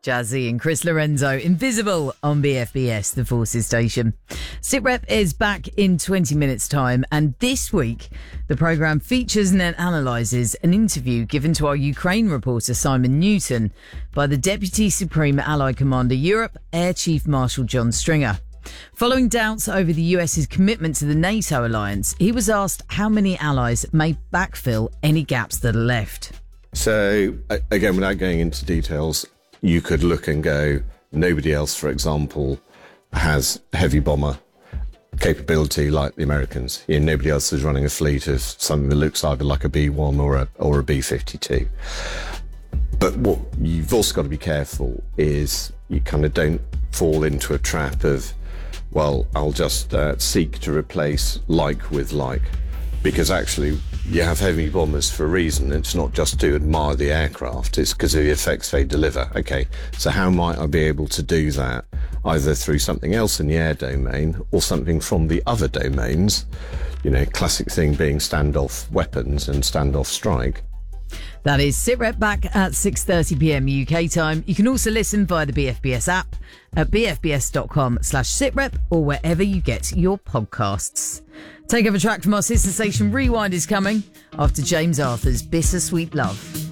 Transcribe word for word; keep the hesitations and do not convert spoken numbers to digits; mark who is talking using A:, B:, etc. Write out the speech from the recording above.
A: Jazzy and Chris Lorenzo, Invisible on B F B S, the Forces station. SitRep is back in twenty minutes time, and this week the programme features and then analyses an interview given to our Ukraine reporter Simon Newton by the Deputy Supreme Allied Commander Europe, Air Chief Marshal John Stringer. Following doubts over the US's commitment to the NATO alliance, he was asked how many allies may backfill any gaps that are left.
B: So, again, without going into details, you could look and go, nobody else, for example, has heavy bomber capability like the Americans. You know, nobody else is running a fleet of something that looks either like a B one or a, or a B fifty-two. But what you've also got to be careful is you kind of don't fall into a trap of, well, I'll just uh, seek to replace like with like. Because actually, you have heavy bombers for a reason. It's not just to admire the aircraft, it's because of the effects they deliver. Okay, so how might I be able to do that? Either through something else in the air domain or something from the other domains. You know, classic thing being standoff weapons and standoff strike.
A: That is SitRep back at six thirty p m U K time. You can also listen via the B F B S app at bfbs.com slash sitrep or wherever you get your podcasts. Take over track from our sister station Rewind is coming after James Arthur's Bittersweet Love.